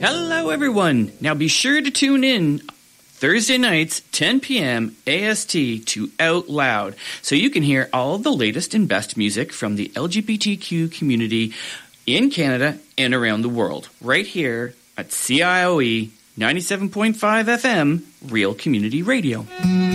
Hello, everyone. Now be sure to tune in Thursday nights, 10 p.m. AST to Out Loud, so you can hear all the latest and best music from the LGBTQ community in Canada and around the world, right here at CIOE 97.5 FM, Real Community Radio.